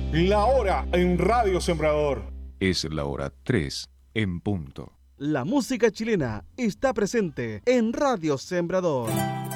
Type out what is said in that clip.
La hora en Radio Sembrador. Es la hora 3 en punto. La música chilena está presente en Radio Sembrador.